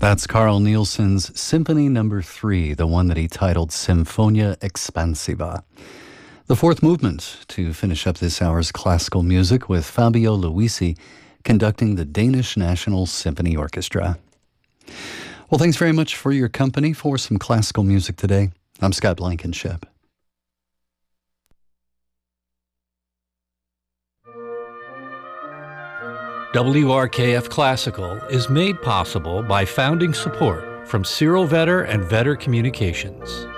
That's Carl Nielsen's Symphony Number 3, the one that he titled Symphonia Expansiva. The fourth movement to finish up this hour's classical music with Fabio Luisi conducting the Danish National Symphony Orchestra. Well, thanks very much for your company for some classical music today. I'm Scott Blankenship. WRKF Classical is made possible by founding support from Cyril Vetter and Vetter Communications.